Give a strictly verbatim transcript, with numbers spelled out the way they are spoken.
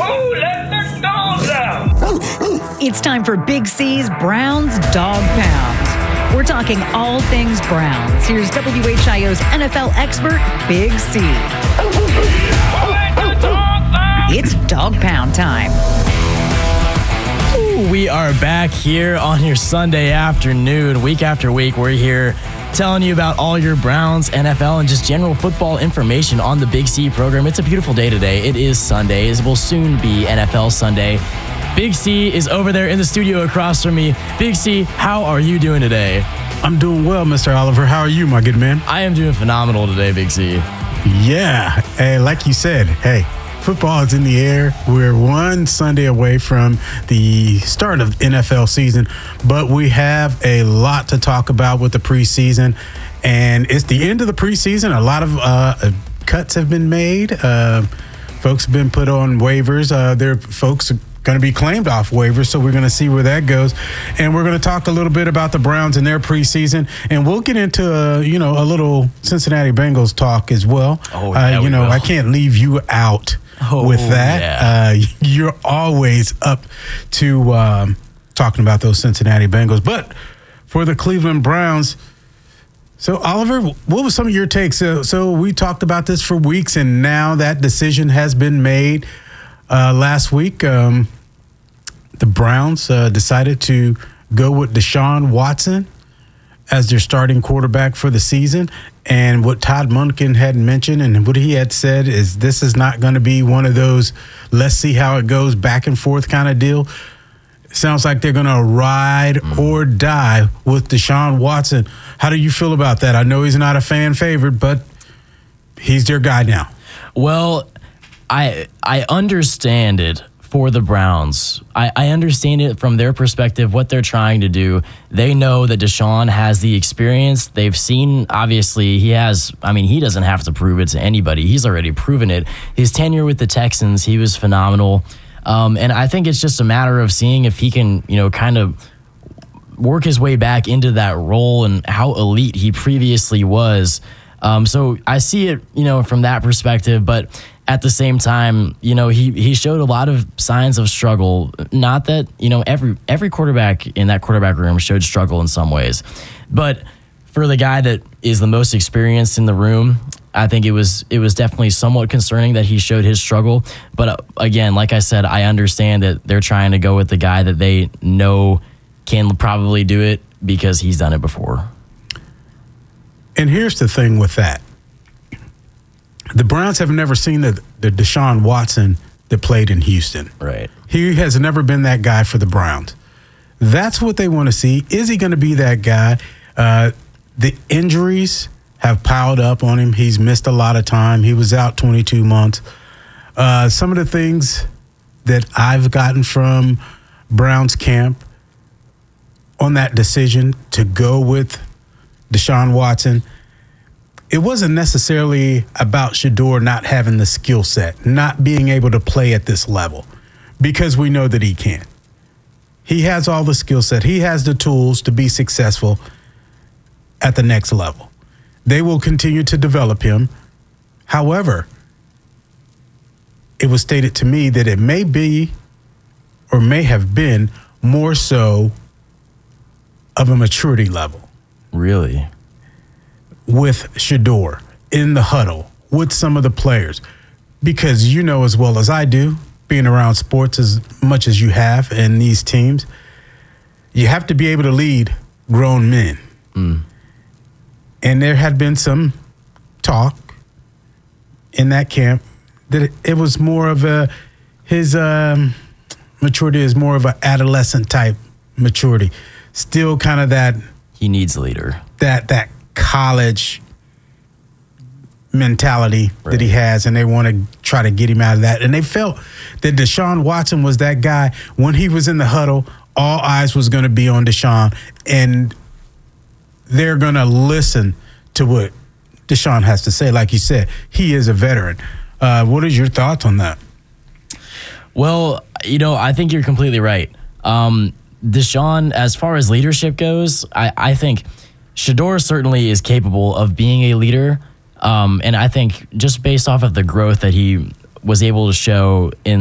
Who let the dogs out? It's time for Big C's Browns Dog Pound. We're talking all things Browns. Here's W H I O's N F L expert, Big C. It's Dog Pound time. Ooh, we are back here on your Sunday afternoon. Week after week, we're here telling you about all your Browns, N F L, and just general football information on the Big C program. It's a beautiful day today. It is Sunday. It will soon be N F L Sunday. Big C is over there in the studio across from me. Big C, how are you doing today? I'm doing well, Mister Oliver. How are you, my good man? I am doing phenomenal today, Big C. Yeah. Hey, like you said, hey, football is in the air. We're one Sunday away from the start of N F L season, but we have a lot to talk about with the preseason, and it's the end of the preseason. A lot of uh, cuts have been made. Uh, folks have been put on waivers. Uh, there are folks going to be claimed off waivers, so we're going to see where that goes. And we're going to talk a little bit about the Browns and their preseason, and we'll get into, uh, you know, a little Cincinnati Bengals talk as well. Oh, yeah, uh, you we know, will. I can't leave you out Oh, with that. yeah. Uh, you're always up to um, talking about those Cincinnati Bengals. But for the Cleveland Browns, so Oliver, what was some of your takes? So, so we talked about this for weeks, and now that decision has been made. Uh, last week, um, the Browns uh, decided to go with Deshaun Watson as their starting quarterback for the season. And what Todd Monken had mentioned and what he had said is this is not going to be one of those let's see how it goes back and forth kind of deal. It sounds like they're going to ride or die with Deshaun Watson. How do you feel about that? I know he's not a fan favorite, but he's their guy now. Well, I I understand it for the Browns. I, I understand it from their perspective, what they're trying to do. They know that Deshaun has the experience. They've seen, obviously, he has, I mean, he doesn't have to prove it to anybody. He's already proven it. His tenure with the Texans, he was phenomenal. Um, and I think it's just a matter of seeing if he can, you know, kind of work his way back into that role and how elite he previously was. Um, so I see it, you know, from that perspective, but at the same time, you know, he, he showed a lot of signs of struggle. Not that, you know, every every quarterback in that quarterback room showed struggle in some ways. But for the guy that is the most experienced in the room, I think it was it was definitely somewhat concerning that he showed his struggle. But uh, again, like I said, I understand that they're trying to go with the guy that they know can probably do it because he's done it before. And here's the thing with that. The Browns have never seen the, the Deshaun Watson that played in Houston. Right. He has never been that guy for the Browns. That's what they want to see. Is he going to be that guy? Uh, the injuries have piled up on him. He's missed a lot of time. He was out twenty-two months. Uh, some of the things that I've gotten from Browns camp on that decision to go with Deshaun Watson, it wasn't necessarily about Shedeur not having the skill set, not being able to play at this level, because we know that he can. He has all the skill set. He has the tools to be successful at the next level. They will continue to develop him. However, it was stated to me that it may be or may have been more so of a maturity level. Really? With Shedeur in the huddle with some of the players, because you know as well as I do, being around sports as much as you have in these teams, you have to be able to lead grown men. Mm. And there had been some talk in that camp that it, it was more of a his um, maturity is more of an adolescent type maturity, still kind of that He needs a leader. that that college mentality Right. that he has, and they want to try to get him out of that. And they felt that Deshaun Watson was that guy. When he was in the huddle, all eyes was going to be on Deshaun, and they're going to listen to what Deshaun has to say. Like you said, he is a veteran. Uh, what is your thoughts on that? Well, you know, I think you're completely right. Um, Deshaun, as far as leadership goes, I, I think Shedeur certainly is capable of being a leader. Um, and I think just based off of the growth that he was able to show in